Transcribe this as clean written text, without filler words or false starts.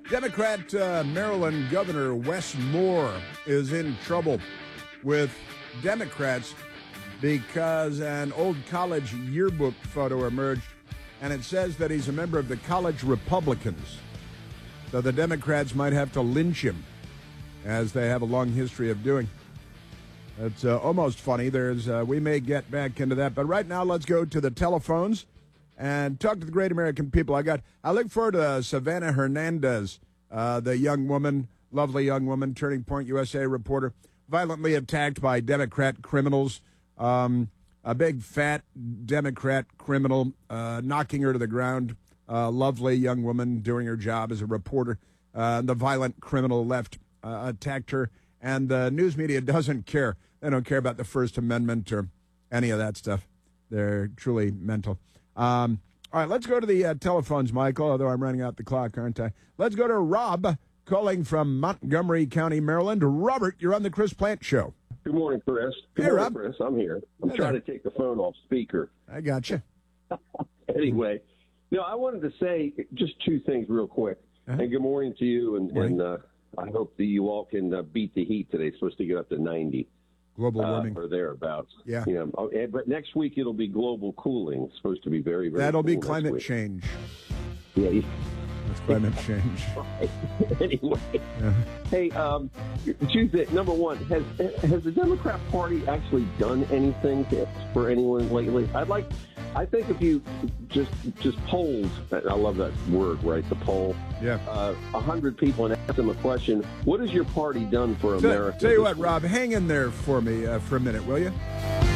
Democrat Maryland Governor Wes Moore is in trouble with Democrats because an old college yearbook photo emerged, and it says that he's a member of the college Republicans. So the Democrats might have to lynch him, as they have a long history of doing. It's almost funny. We may get back into that, but right now let's go to the telephones and talk to the great American people. I look forward to Savannah Hernandez, the young woman, lovely young woman, Turning Point USA reporter, violently attacked by Democrat criminals. A big fat Democrat criminal knocking her to the ground. Lovely young woman doing her job as a reporter. The violent criminal left attacked her, and the news media doesn't care. They don't care about the First Amendment or any of that stuff. They're truly mental. All right, let's go to the telephones, Michael, although I'm running out the clock, aren't I? Let's go to Rob, calling from Montgomery County, Maryland. Robert, you're on the Chris Plant Show. Good morning, Chris. Hey, Rob. Chris. I'm here. I'm trying to take the phone off speaker. I got you. Anyway, I wanted to say just two things real quick. Uh-huh. And good morning to you. And I hope that you all can beat the heat today. It's supposed to get up to 90. Global warming. Or thereabouts. Yeah. But next week it'll be global cooling. It's supposed to be very, very That'll cool be climate change. Yeah. That's climate change. Anyway. Yeah. Hey, Tuesday, number one, has the Democrat Party actually done anything for anyone lately? I think if you just polled, I love that word, right? The poll. Yeah. 100 people and ask them a question. What has your party done for America? Tell you what, Rob, hang in there for me for a minute, will you?